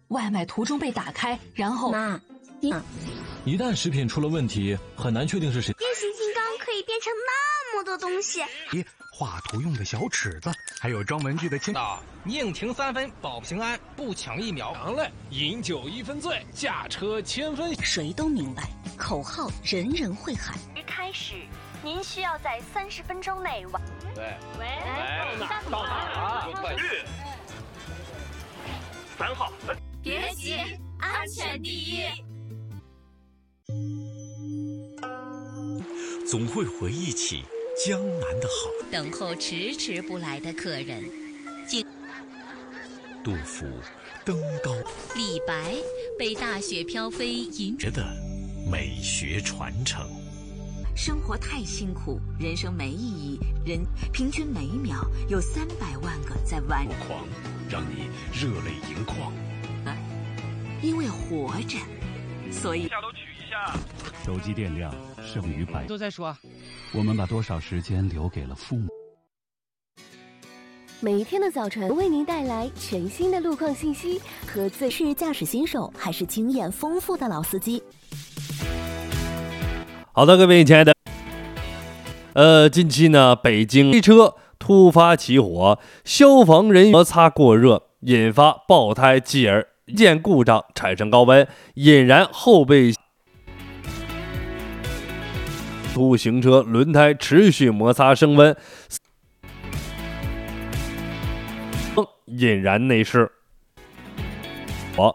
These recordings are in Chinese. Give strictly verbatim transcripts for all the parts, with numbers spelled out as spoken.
外卖途中被打开，然后妈，你一旦食品出了问题，很难确定是谁。 变形金刚可以变成那么多东西， 画图用的小尺子，还有装文具的铅。 宁停三分保平安，不抢一秒。 强嘞！饮酒一分醉，驾车千分。 谁都明白，口号人人会喊。 开始，您需要在三十分钟内完。 喂喂喂，到哪儿了？ 三号。 别急，安全第一。 总会回忆起江南的好。 等候迟迟不来的客人， 杜甫登高， 李白被大雪飘飞引觉得美学传承。 生活太辛苦，人生没意义，人平均每秒有三百万个在玩狂，让你热泪盈眶。 因为活着，所以下楼取一下。 手机电量剩余百， 都在说， 我们把多少时间留给了父母？ 每一天的早晨为您带来全新的路况信息和最是驾驶新手还是经验丰富的老司机。 好的，各位亲爱的，呃，近期呢，北京汽车突发起火，消防人员摩擦过热，引发爆胎，继而件故障产生高温，引燃后备突行车轮胎持续摩擦升温，引燃内饰。我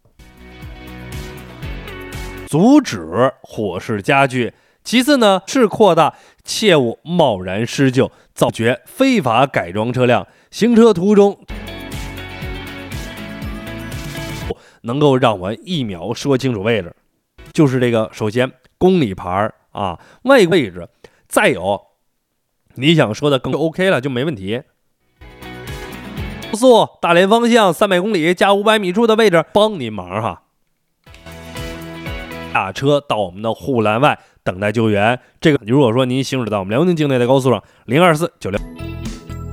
阻止火势加剧。其次呢，是扩大，切勿贸然施救，造绝非法改装车辆。行车途中能够让我一秒说清楚位置，就是这个，首先公里牌啊，外位置，再有你想说的更 OK 了，就没问题。高速大连方向三百公里加五百米处的位置，帮你忙哈。下车到我们的护栏外等待救援。这个如果说您行驶到我们辽宁境内的高速上，零二四九六。